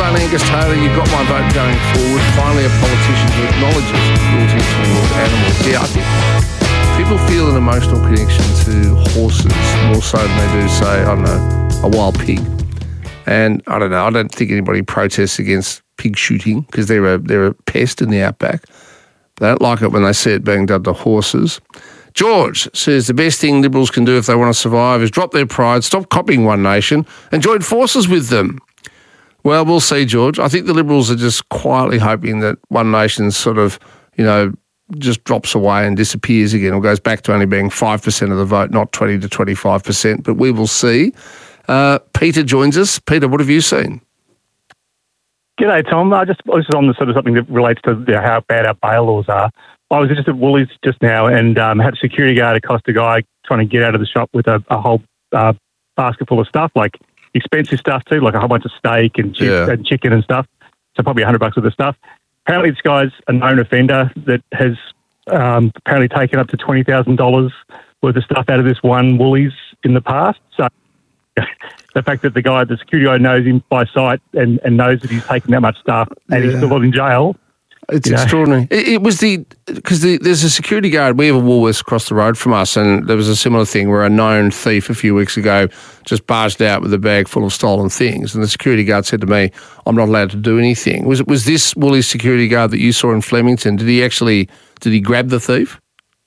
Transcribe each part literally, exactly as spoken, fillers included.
Grant Angus Taylor, you've got my vote going forward. Finally, a politician who acknowledges cruelty toward animals. Yeah, I think people feel an emotional connection to horses more so than they do, say, I don't know, a wild pig. And I don't know, I don't think anybody protests against pig shooting because they're a, they're a pest in the outback. They don't like it when they see it being done to horses. George says the best thing Liberals can do if they want to survive is drop their pride, stop copying One Nation and join forces with them. Well, we'll see, George. I think the Liberals are just quietly hoping that One Nation sort of, you know, just drops away and disappears again or goes back to only being five percent of the vote, not twenty to twenty-five percent. But we will see. Uh, Peter joins us. Peter, what have you seen? G'day, Tom. I just I was just on the sort of something that relates to you know, how bad our bail laws are. I was just at Woolies just now and um, had a security guard accost a guy trying to get out of the shop with a, a whole uh, basket full of stuff, like expensive stuff too, like a whole bunch of steak and, chi- Yeah. and chicken and stuff. So probably a hundred bucks worth of stuff. Apparently, this guy's a known offender that has um, apparently taken up to twenty thousand dollars worth of stuff out of this one Woolies in the past. So the fact that the guy, the security guy, knows him by sight and, and knows that he's taken that much stuff and Yeah. he's still not in jail. It's You know? extraordinary. It, it was the, because the, there's a security guard, we have a Woolworths across the road from us, and there was a similar thing where a known thief a few weeks ago just barged out with a bag full of stolen things, and the security guard said to me, I'm not allowed to do anything. Was was this Woolies security guard that you saw in Flemington, did he actually, did he grab the thief?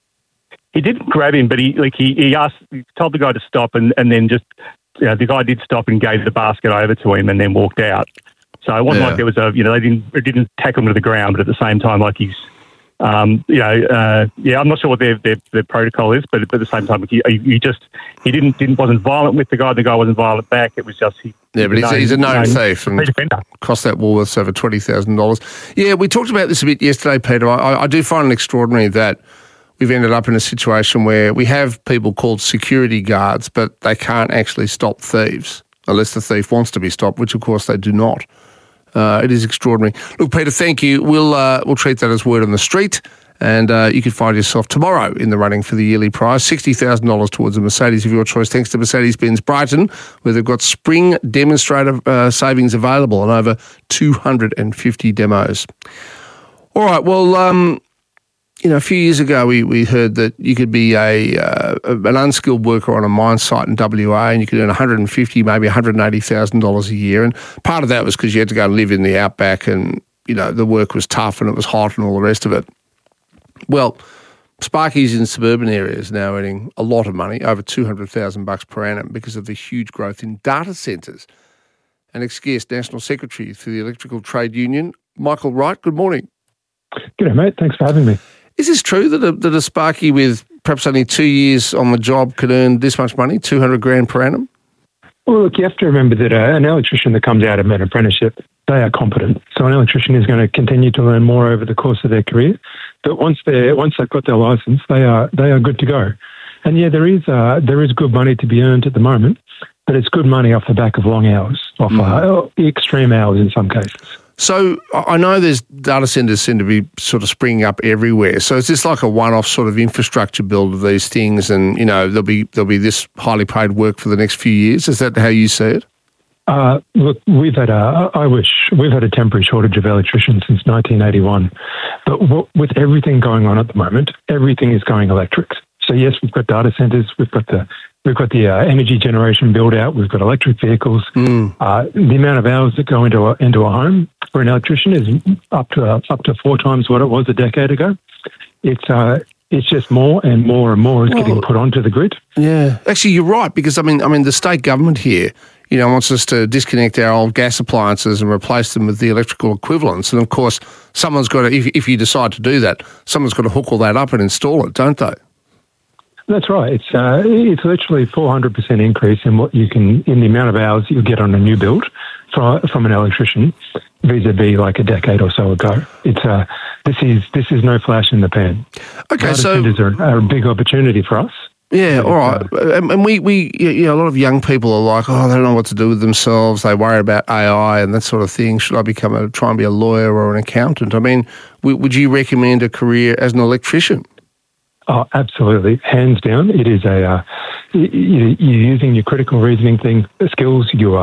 He didn't grab him, but he like he, he asked, he told the guy to stop, and, and then just, you know, the guy did stop and gave the basket over to him, and then walked out. So it wasn't Yeah. like there was a, you know, they didn't it didn't tackle him to the ground, but at the same time, like he's, um, you know, uh, yeah, I'm not sure what their their, their protocol is, but, but at the same time, he, he just he didn't didn't wasn't violent with the guy. The guy wasn't violent back. It was just he. Yeah, but he's, he's a known thief and repeat offender. cost that Woolworths over twenty thousand dollars. Yeah, we talked about this a bit yesterday, Peter. I, I do find it extraordinary that we've ended up in a situation where we have people called security guards, but they can't actually stop thieves unless the thief wants to be stopped, which of course they do not. Uh, it is extraordinary. Look, Peter, thank you. We'll uh, we'll treat that as word on the street, and uh, you can find yourself tomorrow in the running for the yearly prize, sixty thousand dollars towards a Mercedes of your choice, thanks to Mercedes-Benz Brighton, where they've got spring demonstrator uh, savings available on over two hundred fifty demos. All right, well, um, you know, a few years ago we, we heard that you could be a uh, an unskilled worker on a mine site in W A and you could earn one hundred fifty thousand dollars, maybe one hundred eighty thousand dollars a year. And part of that was because you had to go and live in the outback and, you know, the work was tough and it was hot and all the rest of it. Well, Sparkies in suburban areas now earning a lot of money, over two hundred thousand bucks per annum, because of the huge growth in data centres. And ex-guest National Secretary for the Electrical Trade Union, Michael Wright, good morning. G'day, mate. Thanks for having me. Is this true that a, that a Sparky with perhaps only two years on the job could earn this much money, two hundred grand per annum? Well, look, you have to remember that uh, an electrician that comes out of an apprenticeship, they are competent. So an electrician is going to continue to learn more over the course of their career. But once they once they've got their license, they are they are good to go. And yeah, there is uh, there is good money to be earned at the moment, but it's good money off the back of long hours, off mm. uh, extreme hours in some cases. So I know there's data centres seem to be sort of springing up everywhere. So is this like a one-off sort of infrastructure build of these things, and you know there'll be there'll be this highly paid work for the next few years? Is that how you see it? Uh, look, we've had a, I wish we've had a temporary shortage of electricians since nineteen eighty-one, but w- with everything going on at the moment, everything is going electric. So yes, we've got data centres, we've got the we've got the uh, energy generation build out, we've got electric vehicles. Mm. Uh, the amount of hours that go into a, into a home for an electrician is up to uh, up to four times what it was a decade ago. It's uh, it's just more and more and more is well, getting put onto the grid. Yeah, actually, you're right, because I mean, I mean, the state government here, you know, wants us to disconnect our old gas appliances and replace them with the electrical equivalents. And of course, someone's got to, if, if you decide to do that, someone's got to hook all that up and install it, don't they? That's right. It's uh, it's literally four hundred percent increase in what you can, in the amount of hours you get on a new build from, from an electrician vis-a-vis like a decade or so ago. It's uh, this is this is no flash in the pan. Okay, Data so centers are, are a big opportunity for us. Yeah, all right. And we, we, you know, a lot of young people are like, oh, they don't know what to do with themselves. They worry about A I and that sort of thing. Should I become a, try and be a lawyer or an accountant? I mean, would you recommend a career as an electrician? Oh, absolutely. Hands down. It is a, uh, you're using your critical reasoning thing, skills. You are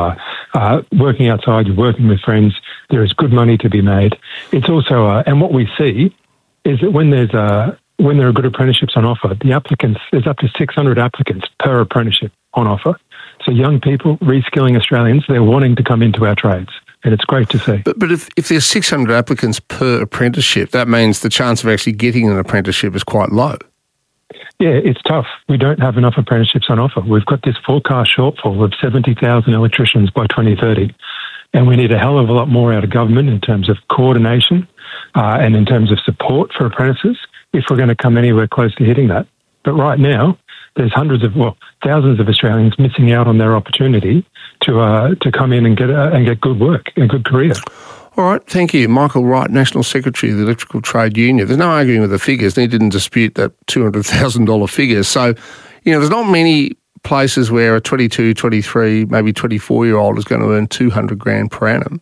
uh, working outside, you're working with friends, there is good money to be made. It's also, uh, and what we see is that when there's uh, when there are good apprenticeships on offer, the applicants, there's up to six hundred applicants per apprenticeship on offer. So young people, reskilling Australians, they're wanting to come into our trades. And it's great to see. But, but if, if there's six hundred applicants per apprenticeship, that means the chance of actually getting an apprenticeship is quite low. Yeah, it's tough. We don't have enough apprenticeships on offer. We've got this forecast shortfall of seventy thousand electricians by twenty thirty. And we need a hell of a lot more out of government in terms of coordination uh, and in terms of support for apprentices if we're going to come anywhere close to hitting that. But right now, there's hundreds of, well, thousands of Australians missing out on their opportunity to uh, to come in and get uh, and get good work, a good career. All right, thank you. Michael Wright, National Secretary of the Electrical Trade Union. There's no arguing with the figures. He didn't dispute that two hundred thousand dollars figure. So, you know, there's not many places where a twenty-two, twenty-three, maybe twenty-four-year-old is going to earn two hundred grand per annum.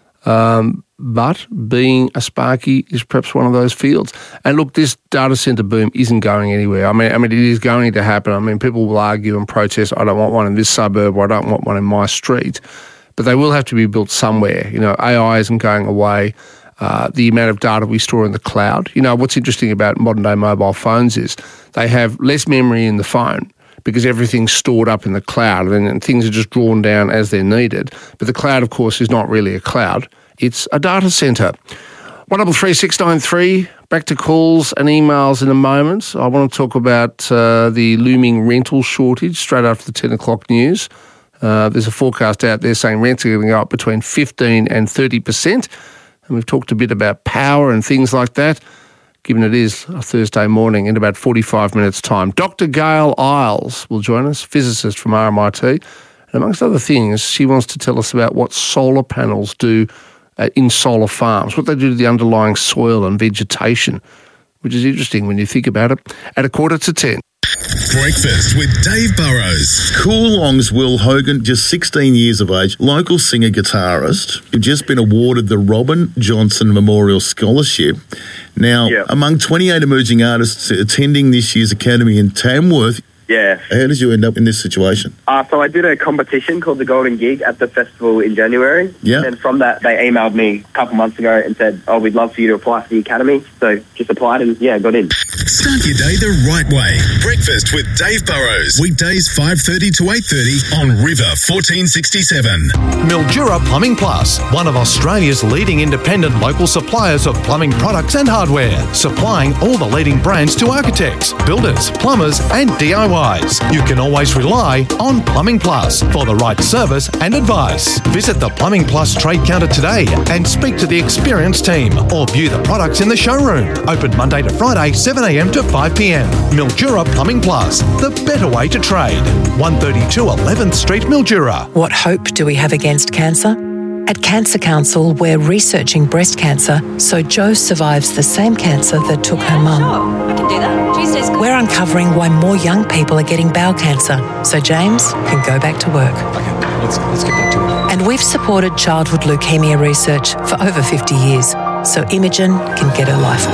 Um, but being a Sparky is perhaps one of those fields. And look, this data centre boom isn't going anywhere. I mean, I mean, it is going to happen. I mean, people will argue and protest, I don't want one in this suburb, or I don't want one in my street. But they will have to be built somewhere. You know, A I isn't going away. Uh, the amount of data we store in the cloud. You know, what's interesting about modern-day mobile phones is they have less memory in the phone because everything's stored up in the cloud and, and things are just drawn down as they're needed. But the cloud, of course, is not really a cloud. It's a data centre. one double three six nine three, back to calls and emails in a moment. I want to talk about uh, the looming rental shortage straight after the ten o'clock news. Uh, there's a forecast out there saying rents are going to go up between fifteen and thirty percent. And we've talked a bit about power and things like that, given it is a Thursday morning in about forty-five minutes' time. Doctor Gail Isles will join us, physicist from R M I T. And amongst other things, she wants to tell us about what solar panels do uh, in solar farms, what they do to the underlying soil and vegetation, which is interesting when you think about it, at a quarter to ten. Breakfast with Dave Burrows. Coolong's Will Hogan, just sixteen years of age, local singer-guitarist, who'd just been awarded the Robin Johnson Memorial Scholarship. Now, yep. among twenty-eight emerging artists attending this year's Academy in Tamworth, yeah. How did you end up in this situation? Uh, so I did a competition called the Golden Gig at the festival in January. Yeah. And from that, they emailed me a couple months ago and said, oh, we'd love for you to apply for the Academy. So just applied and, yeah, got in. Start your day the right way. Breakfast with Dave Burrows. Weekdays five thirty to eight thirty on River fourteen sixty-seven. Mildura Plumbing Plus, one of Australia's leading independent local suppliers of plumbing products and hardware, supplying all the leading brands to architects, builders, plumbers and D I Ys. You can always rely on Plumbing Plus for the right service and advice. Visit the Plumbing Plus trade counter today and speak to the experienced team or view the products in the showroom. Open Monday to Friday, seven a.m. to five p.m. Mildura Plumbing Plus, the better way to trade. one thirty-two eleventh Street, Mildura. What hope do we have against cancer? At Cancer Council, we're researching breast cancer so Jo survives the same cancer that took her mum. Sure, I can do that. Tuesday's good. We're uncovering why more young people are getting bowel cancer so James can go back to work. Okay, let's, let's get back to it. And we've supported childhood leukemia research for over fifty years so Imogen can get her life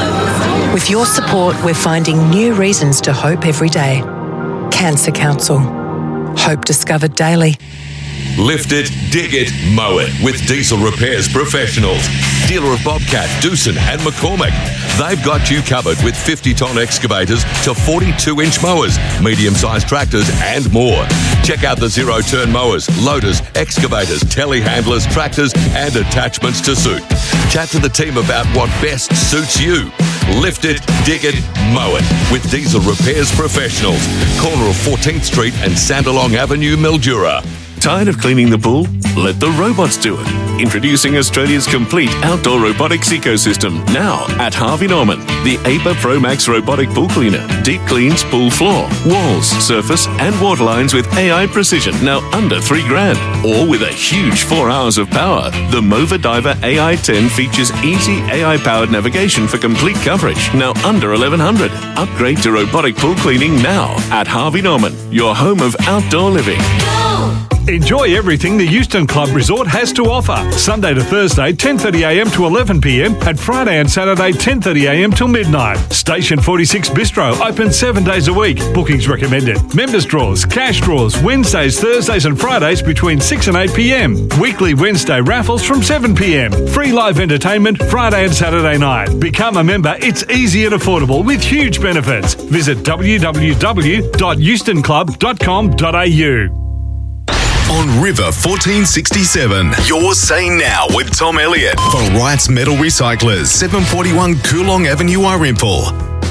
back. With your support, we're finding new reasons to hope every day. Cancer Council. Hope discovered daily. Lift it, dig it, mow it with Diesel Repairs Professionals. Dealer of Bobcat, Doosan and McCormick. They've got you covered with fifty-tonne excavators to forty-two inch mowers, medium-sized tractors and more. Check out the zero-turn mowers, loaders, excavators, telehandlers, tractors and attachments to suit. Chat to the team about what best suits you. Lift it, dig it, mow it with Diesel Repairs Professionals. Corner of fourteenth Street and Sandalong Avenue, Mildura. Tired of cleaning the pool? Let the robots do it. Introducing Australia's complete outdoor robotics ecosystem, now at Harvey Norman. The A P A Pro Max robotic pool cleaner. Deep cleans pool floor, walls, surface and water lines with A I precision, now under three grand. Or with a huge four hours of power. The Mova Diver A I ten features easy A I-powered navigation for complete coverage, now under eleven hundred. Upgrade to robotic pool cleaning now at Harvey Norman, your home of outdoor living. Enjoy everything the Euston Club Resort has to offer. Sunday to Thursday, ten thirty a m to eleven p m, and Friday and Saturday, ten thirty a m till midnight. Station forty-six Bistro, open seven days a week. Bookings recommended. Members draws, cash draws, Wednesdays, Thursdays and Fridays between six and eight p m. Weekly Wednesday raffles from seven p m. Free live entertainment Friday and Saturday night. Become a member. It's easy and affordable with huge benefits. Visit w w w dot euston club dot com dot a u. On River fourteen sixty-seven, you're saying now with Tom Elliott for Wright's Metal Recyclers, seven forty-one Coolong Avenue, Arimpool.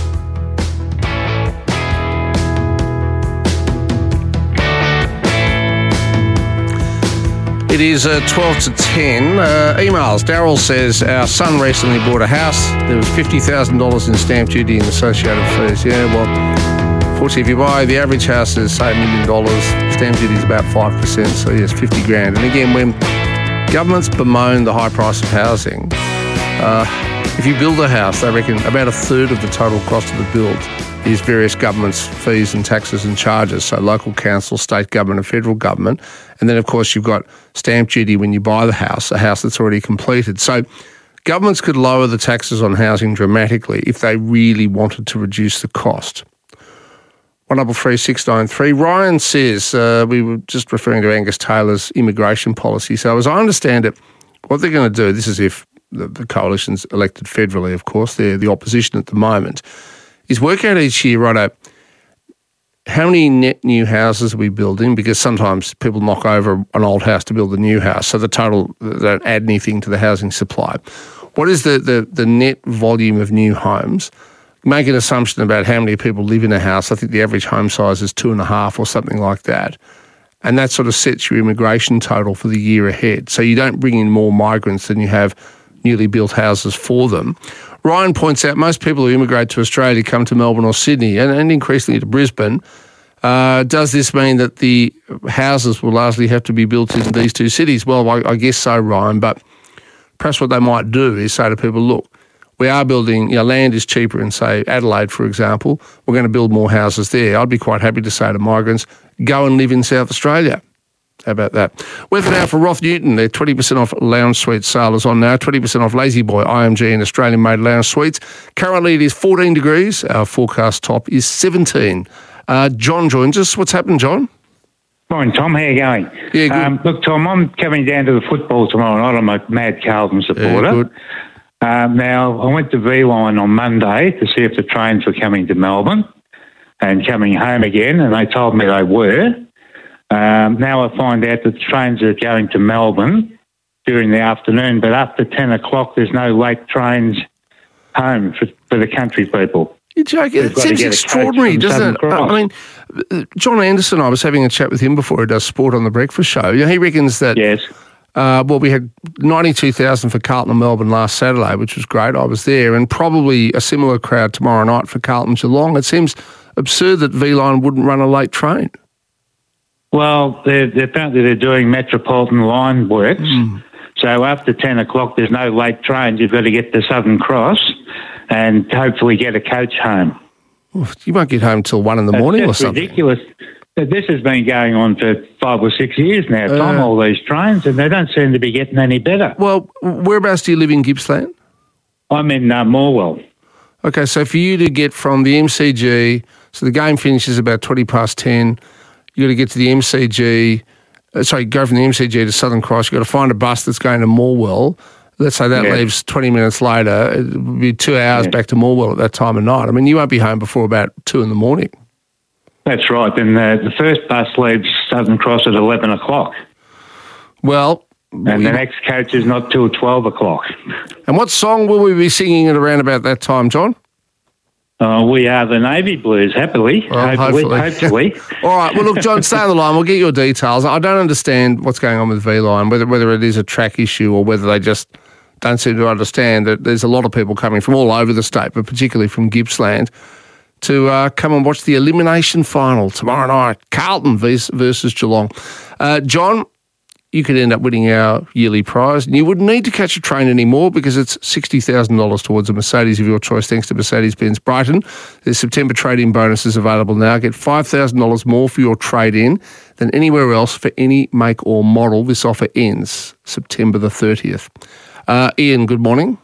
It is uh, twelve to ten. Uh, emails. Daryl says, our son recently bought a house. There was fifty thousand dollars in stamp duty and associated fees. Yeah, well, fortunately, if you buy the average house is, say, a million dollars, stamp duty is about five percent, so yes, fifty grand. And again, when governments bemoan the high price of housing, uh, if you build a house, they reckon about a third of the total cost of the build is various governments' fees and taxes and charges, so local council, state government and federal government. And then, of course, you've got stamp duty when you buy the house, a house that's already completed. So governments could lower the taxes on housing dramatically if they really wanted to reduce the cost. one double three six nine three. Ryan says, uh, we were just referring to Angus Taylor's immigration policy. So as I understand it, what they're going to do, this is if the, the coalition's elected federally, of course, they're the opposition at the moment, is work out each year, righto, how many net new houses are we building? Because sometimes people knock over an old house to build a new house, so the total, they don't add anything to the housing supply. What is the, the, the net volume of new homes? Make an assumption about how many people live in a house. I think the average home size is two and a half or something like that. And that sort of sets your immigration total for the year ahead. So you don't bring in more migrants than you have newly built houses for them. Ryan points out most people who immigrate to Australia come to Melbourne or Sydney and, and increasingly to Brisbane. Uh, does this mean that the houses will largely have to be built in these two cities? Well, I, I guess so, Ryan, but perhaps what they might do is say to people, look, we are building, you know, land is cheaper in, say, Adelaide, for example. We're going to build more houses there. I'd be quite happy to say to migrants, go and live in South Australia. How about that? Weather now for Roth Newton. They're twenty percent off lounge suite sale is on now. twenty percent off Lazy Boy, I M G and Australian-made lounge suites. Currently it is fourteen degrees. Our forecast top is seventeen. Uh, John joins us. What's happened, John? Morning, Tom. How are you going? Yeah, good. Um, look, Tom, I'm coming down to the football tomorrow night. I'm a mad Carlton supporter. Yeah, good. Um, now, I went to V-Line on Monday to see if the trains were coming to Melbourne and coming home again, and they told me they were. Um, now I find out that the trains are going to Melbourne during the afternoon, but after ten o'clock there's no late trains home for, for the country people. You're joking. It seems extraordinary, doesn't it? I mean, John Anderson, I was having a chat with him before, he does sport on the breakfast show. You know, he reckons that, yes. uh, well, we had ninety-two thousand for Carlton and Melbourne last Saturday, which was great. I was there, and probably a similar crowd tomorrow night for Carlton Geelong. It seems absurd that V-Line wouldn't run a late train. Well, they're, they're, apparently they're doing Metropolitan line works. Mm. So after ten o'clock, there's no late trains. You've got to get to Southern Cross and hopefully get a coach home. Well, you won't get home till one in the That's morning or something. Ridiculous. This has been going on for five or six years now, Tom, uh, all these trains, and they don't seem to be getting any better. Well, whereabouts do you live in Gippsland? I'm in uh, Morwell. Okay, so for you to get from the M C G, so the game finishes about twenty past ten, you got to get to the M C G, uh, sorry, go from the M C G to Southern Cross, you've got to find a bus that's going to Morwell. Let's say that yeah. leaves twenty minutes later, it would be two hours yeah. back to Morwell at that time of night. I mean, you won't be home before about two in the morning. That's right, and the, the first bus leaves Southern Cross at eleven o'clock. Well... And we, the next coach is not till twelve o'clock. And what song will we be singing at around about that time, John? Uh, we are the Navy Blues, happily. Well, hopefully. hopefully. All right. Well, look, John, stay on the line. We'll get your details. I don't understand what's going on with V-Line, whether whether it is a track issue or whether they just don't seem to understand that there's a lot of people coming from all over the state, but particularly from Gippsland, to uh, come and watch the elimination final tomorrow night, Carlton versus Geelong. Uh, John, you could end up winning our yearly prize. And you wouldn't need to catch a train anymore because it's sixty thousand dollars towards a Mercedes of your choice thanks to Mercedes-Benz Brighton. There's September trade-in bonuses available now. Get five thousand dollars more for your trade-in than anywhere else for any make or model. This offer ends September the thirtieth. Uh, Ian, good morning.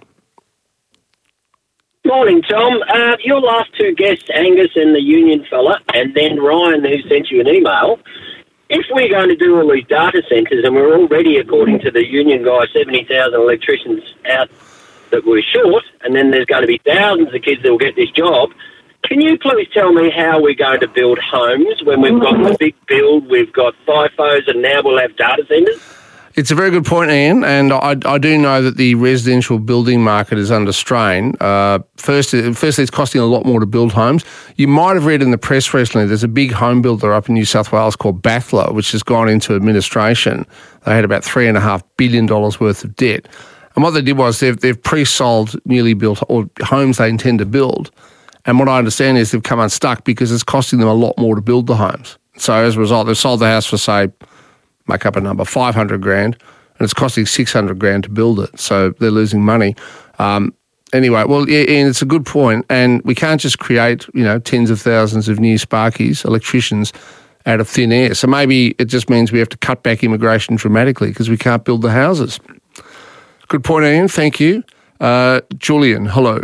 Morning, Tom. Uh, your last two guests, Angus and the union fella, and then Ryan, who sent you an email. If we're going to do all these data centres, and we're already, according to the union guy, seventy thousand electricians out that we're short, and then there's going to be thousands of kids that will get this job, can you please tell me how we're going to build homes when we've got the big build, we've got FIFOs, and now we'll have data centres? It's a very good point, Ian, and I, I do know that the residential building market is under strain. Uh, first, firstly, it's costing a lot more to build homes. You might have read in the press recently, there's a big home builder up in New South Wales called Bathler, which has gone into administration. They had about three point five billion dollars worth of debt. And what they did was they've, they've pre-sold newly built or homes they intend to build. And what I understand is they've come unstuck because it's costing them a lot more to build the homes. So as a result, they've sold the house for, say, make up a number, five hundred grand, and it's costing six hundred grand to build it. So they're losing money. Um, anyway, well, yeah, Ian, it's a good point, and we can't just create, you know, tens of thousands of new Sparkies, electricians, out of thin air. So maybe it just means we have to cut back immigration dramatically because we can't build the houses. Good point, Ian. Thank you. Uh, Julian, hello.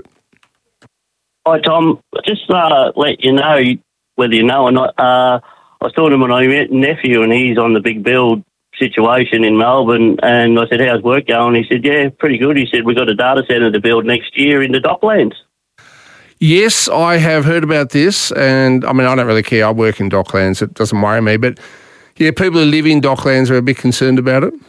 Hi, Tom. Just uh, let you know, whether you know or not, uh, I was talking to my nephew and he's on the big build situation in Melbourne, and I said, how's work going? He said, yeah, pretty good. He said, we've got a data centre to build next year in the Docklands. Yes, I have heard about this, and I mean, I don't really care. I work in Docklands. It doesn't worry me. But, yeah, people who live in Docklands are a bit concerned about it.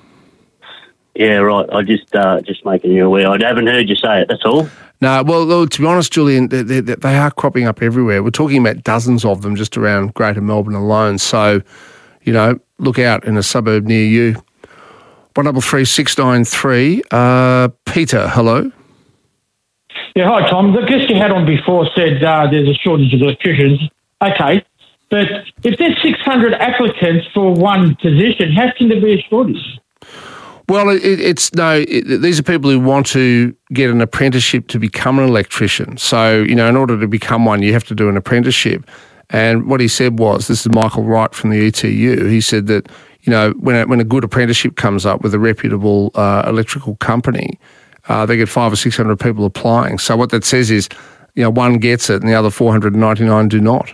Yeah, right. I just uh, just making you aware. I haven't heard you say it, that's all. No, well, to be honest, Julian, they, they, they are cropping up everywhere. We're talking about dozens of them just around Greater Melbourne alone. So, you know, look out in a suburb near you. one double three six nine three. Uh, Peter, hello. Yeah, hi, Tom. The guest you had on before said uh, there's a shortage of electricians. Okay, but if there's six hundred applicants for one position, how can there be a shortage? Well, it, it's no. It, these are people who want to get an apprenticeship to become an electrician. So, you know, in order to become one, you have to do an apprenticeship. And what he said was, this is Michael Wright from the E T U. He said that, you know, when a, when a good apprenticeship comes up with a reputable uh, electrical company, uh, they get five or six hundred people applying. So what that says is, you know, one gets it and the other four hundred ninety-nine do not.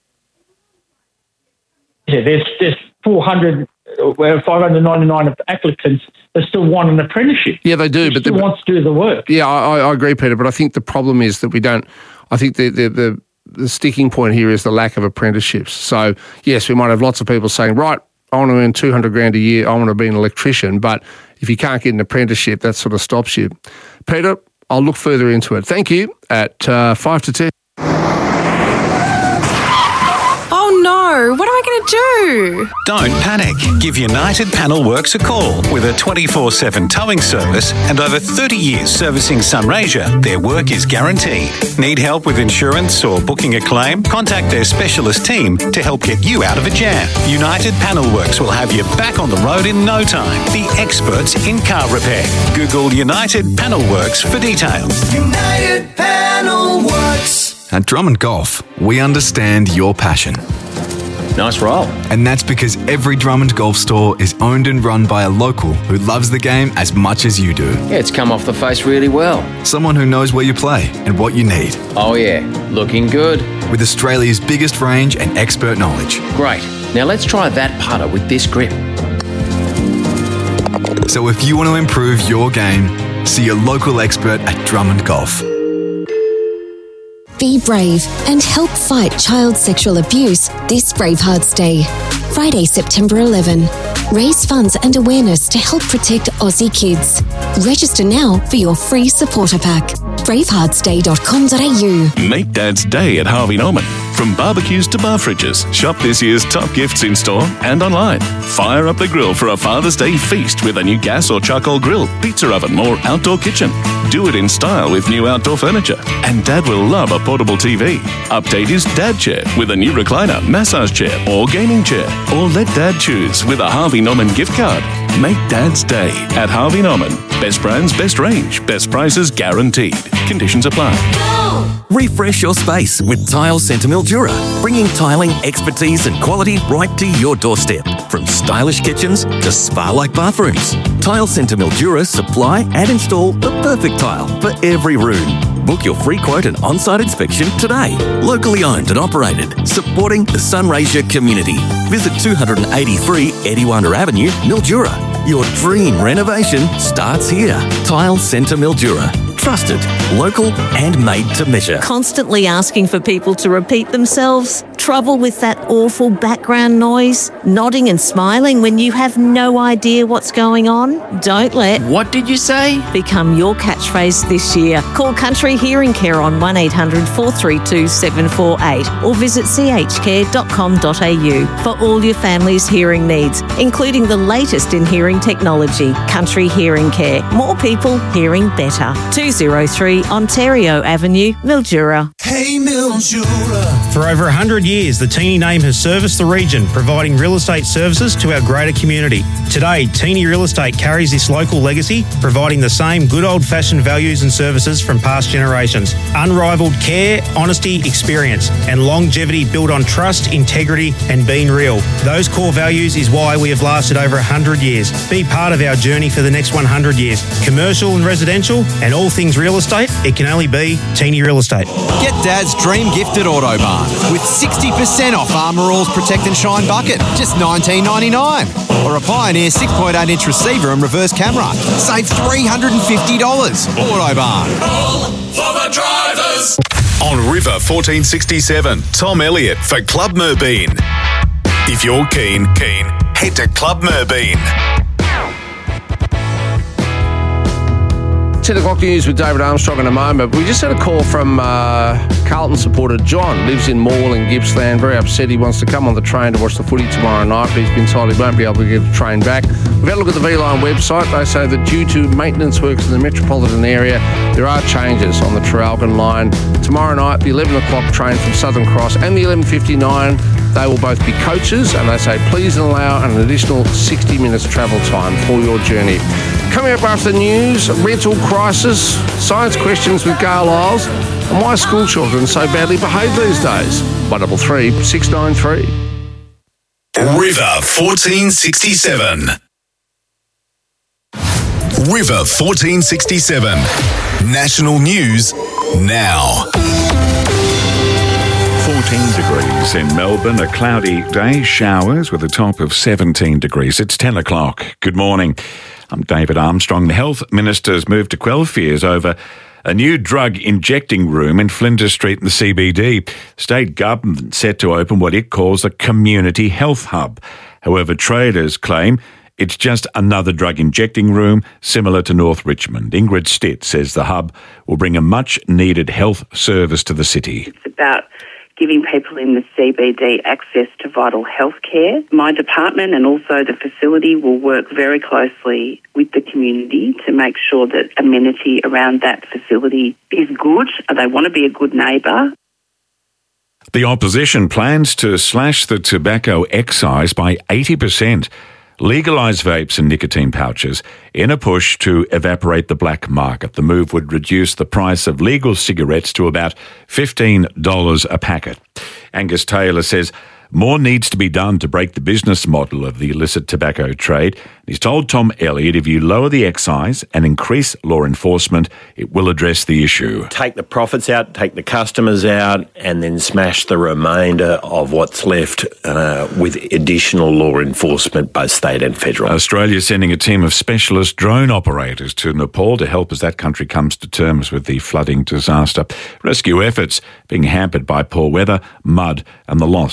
Yeah, there's there's four hundred. Where five hundred ninety-nine applicants that still want an apprenticeship. Yeah, they do. They but still the, wants to do the work. Yeah, I, I agree, Peter, but I think the problem is that we don't, I think the, the, the, the sticking point here is the lack of apprenticeships. So, yes, we might have lots of people saying, right, I want to earn two hundred grand a year, I want to be an electrician, but if you can't get an apprenticeship, that sort of stops you. Peter, I'll look further into it. Thank you at uh, five to ten. No, what am I going to do? Don't panic. Give United Panel Works a call. With a twenty-four seven towing service and over thirty years servicing Sunraysia, their work is guaranteed. Need help with insurance or booking a claim? Contact their specialist team to help get you out of a jam. United Panel Works will have you back on the road in no time. The experts in car repair. Google United Panel Works for details. United Panel Works. At Drummond Golf, we understand your passion. Nice roll. And that's because every Drummond Golf store is owned and run by a local who loves the game as much as you do. Yeah, it's come off the face really well. Someone who knows where you play and what you need. Oh yeah, looking good. With Australia's biggest range and expert knowledge. Great. Now let's try that putter with this grip. So if you want to improve your game, see your local expert at Drummond Golf. Be brave and help fight child sexual abuse this Bravehearts Day. Friday, September eleventh. Raise funds and awareness to help protect Aussie kids. Register now for your free supporter pack. bravehearts day dot com dot a u. Make Dad's day at Harvey Norman. From barbecues to bar fridges, shop this year's top gifts in store and online. Fire up the grill for a Father's Day feast with a new gas or charcoal grill, pizza oven or outdoor kitchen. Do it in style with new outdoor furniture. And Dad will love a portable T V. Update his Dad chair with a new recliner, massage chair or gaming chair. Or let Dad choose with a Harvey Norman gift card. Make Dad's day at Harvey Norman. Best brands, best range, best prices guaranteed. Conditions apply. Refresh your space with Tile Centre Mildura, bringing tiling expertise and quality right to your doorstep. From stylish kitchens to spa-like bathrooms, Tile Centre Mildura supply and install the perfect tile for every room. Book your free quote and on-site inspection today. Locally owned and operated, supporting the Sunraysia community. Visit two eighty-three Ediwanda Avenue, Mildura. Your dream renovation starts here. Tile Centre Mildura. Trusted, local and made to measure. Constantly asking for people to repeat themselves? Trouble with that awful background noise? Nodding and smiling when you have no idea what's going on? Don't let What did you say? become your catchphrase this year. Call Country Hearing Care on one eight hundred four three two seven four eight or visit c h care dot com dot a u for all your family's hearing needs, including the latest in hearing technology. Country Hearing Care. More people hearing better. two oh three Ontario Avenue, Mildura. Hey, Mildura. For over one hundred years, the Teeny name has serviced the region, providing real estate services to our greater community. Today, Teeny Real Estate carries this local legacy, providing the same good old-fashioned values and services from past generations. Unrivaled care, honesty, experience, and longevity built on trust, integrity, and being real. Those core values is why we have lasted over one hundred years. Be part of our journey for the next one hundred years. Commercial and residential, and all things real estate, it can only be Teeny Real Estate. Get Dad's dream gift at Autobarn with sixty percent off Armour All's Protect and Shine bucket, just nineteen ninety-nine. Or a Pioneer six point eight inch receiver and reverse camera, save three hundred fifty dollars. Autobarn. All for the drivers. On River fourteen sixty-seven, Tom Elliott for Club Merbeen. If you're keen, keen, head to Club Merbeen. ten o'clock news with David Armstrong in a moment. We just had a call from uh, Carlton supporter John, lives in Morwell in Gippsland, very upset. He wants to come on the train to watch the footy tomorrow night, but he's been told he won't be able to get the train back. We've had a look at the V-Line website. They say that due to maintenance works in the metropolitan area, there are changes on the Traralgon line. Tomorrow night, the eleven o'clock train from Southern Cross and the eleven fifty-nine, they will both be coaches, and they say please allow an additional sixty minutes travel time for your journey. Coming up after the news, rental crisis, science questions with Gail Isles, and why school children so badly behave these days. one double three six nine three. River fourteen sixty-seven. River fourteen sixty-seven. National news now. fourteen degrees in Melbourne, a cloudy day, showers with a top of seventeen degrees. It's ten o'clock. Good morning. I'm David Armstrong. The Health Minister's moved to quell fears over a new drug injecting room in Flinders Street in the C B D. State government set to open what it calls a community health hub. However, traders claim it's just another drug injecting room similar to North Richmond. Ingrid Stitt says the hub will bring a much-needed health service to the city. It's about giving people in the C B D access to vital health care. My department and also the facility will work very closely with the community to make sure that amenity around that facility is good. They want to be a good neighbour. The opposition plans to slash the tobacco excise by eighty percent. Legalise vapes and nicotine pouches in a push to evaporate the black market. The move would reduce the price of legal cigarettes to about fifteen dollars a packet. Angus Taylor says more needs to be done to break the business model of the illicit tobacco trade. He's told Tom Elliott if you lower the excise and increase law enforcement, it will address the issue. Take the profits out, take the customers out, and then smash the remainder of what's left uh, with additional law enforcement, both state and federal. Australia sending a team of specialist drone operators to Nepal to help as that country comes to terms with the flooding disaster. Rescue efforts being hampered by poor weather, mud, and the loss of road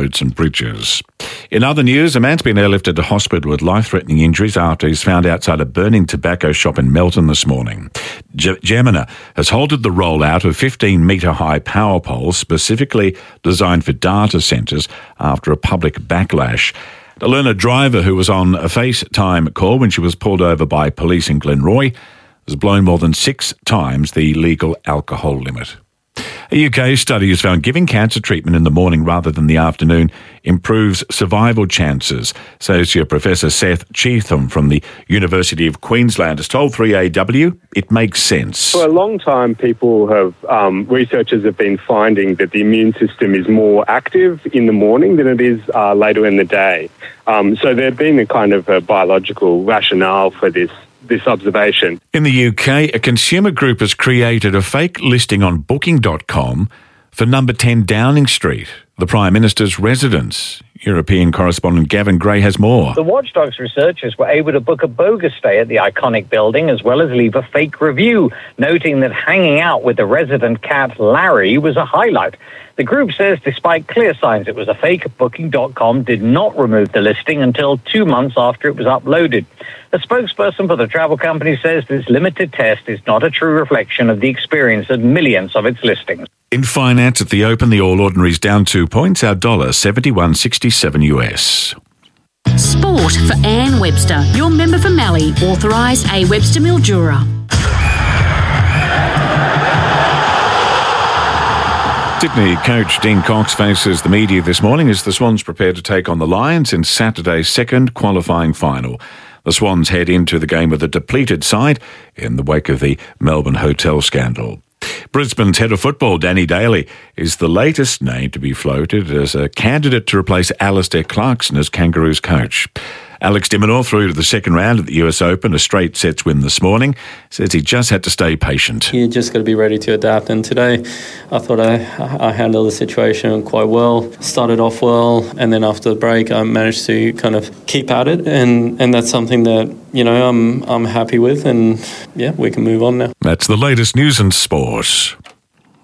roads and bridges. In other news, a man's been airlifted to hospital with life-threatening injuries after he's found outside a burning tobacco shop in Melton this morning. G- Gemina has halted the rollout of fifteen-metre-high power poles specifically designed for data centres after a public backlash. To learn a driver who was on a FaceTime call when she was pulled over by police in Glenroy has blown more than six times the legal alcohol limit. A U K study has found giving cancer treatment in the morning rather than the afternoon improves survival chances. Associate Professor Seth Cheetham from the University of Queensland has told three A W it makes sense. For a long time, people have, um, researchers have been finding that the immune system is more active in the morning than it is uh, later in the day. Um, so there's been a kind of a biological rationale for this this observation. In the U K, a consumer group has created a fake listing on booking dot com for number ten Downing Street, the Prime Minister's residence. European correspondent Gavin Gray has more. The Watchdogs researchers were able to book a bogus stay at the iconic building as well as leave a fake review, noting that hanging out with the resident cat Larry was a highlight. The group says despite clear signs it was a fake, booking dot com did not remove the listing until two months after it was uploaded. A spokesperson for the travel company says this limited test is not a true reflection of the experience of millions of its listings. In finance at the Open, the All Ordinaries down two points, our dollar seventy-one sixty-seven U S. Sport for Anne Webster, your member for Mallee, authorised A Webster Mildura. Sydney coach Dean Cox faces the media this morning as the Swans prepare to take on the Lions in Saturday's second qualifying final. The Swans head into the game with a depleted side in the wake of the Melbourne hotel scandal. Brisbane's head of football, Danny Daly, is the latest name to be floated as a candidate to replace Alistair Clarkson as Kangaroos coach. Alex de Minaur through to the second round at the U S Open, a straight sets win this morning, says he just had to stay patient. You just got to be ready to adapt, and today I thought I, I handled the situation quite well, started off well, and then after the break I managed to kind of keep at it, and, and that's something that, you know, I'm, I'm happy with, and yeah, we can move on now. That's the latest news and sport.